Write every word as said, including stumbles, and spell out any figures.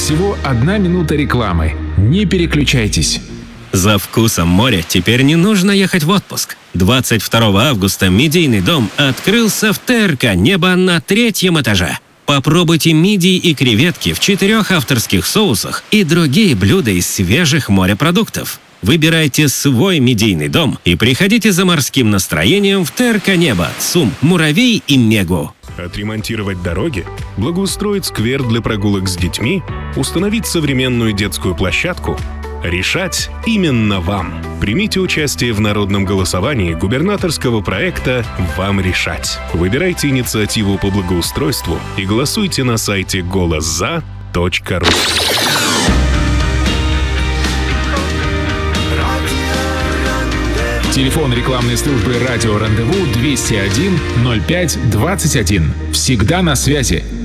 Всего одна минута рекламы. Не переключайтесь. За вкусом моря теперь не нужно ехать в отпуск. двадцать второго августа Мидийный дом открылся в ТРК «Небо» на третьем этаже. Попробуйте мидии и креветки в четырех авторских соусах и другие блюда из свежих морепродуктов. Выбирайте свой Мидийный дом и приходите за морским настроением в ТРК «Небо», ЦУМ, Муравей и Мегу. Отремонтировать дороги, благоустроить сквер для прогулок с детьми, установить современную детскую площадку – решать именно вам. Примите участие в народном голосовании губернаторского проекта «Вам решать». Выбирайте инициативу по благоустройству и голосуйте на сайте голос за точка ру. Телефон рекламной службы «Радио Рандеву» двести один ноль пять двадцать один. Всегда на связи.